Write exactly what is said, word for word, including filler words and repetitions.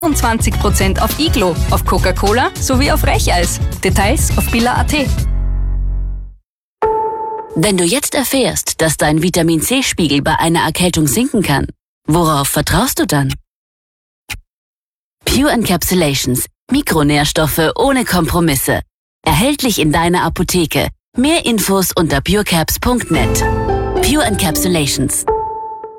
zwanzig Prozent auf Iglo, auf Coca-Cola sowie auf Recheis. Details auf billa punkt at. Wenn du jetzt erfährst, dass dein Vitamin-C-Spiegel bei einer Erkältung sinken kann, worauf vertraust du dann? Pure Encapsulations. Mikronährstoffe ohne Kompromisse. Erhältlich in deiner Apotheke. Mehr Infos unter purecaps punkt net. Pure Encapsulations.